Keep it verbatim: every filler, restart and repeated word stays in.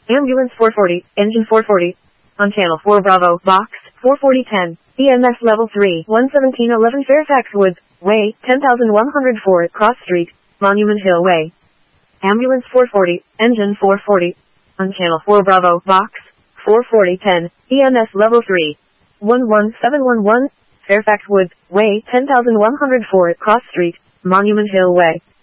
Ambulance four forty, engine four forty. On channel four Bravo, box, four forty ten, E M S level three, one seventeen eleven Fairfax Woods, Way, ten thousand one hundred four, Cross Street, Monument Hill Way. Ambulance four forty, engine four forty. On channel four Bravo, box, four forty ten, E M S level three, one one seven one one, Fairfax Woods, Way, ten thousand one hundred four, Cross Street, Monument Hill Way.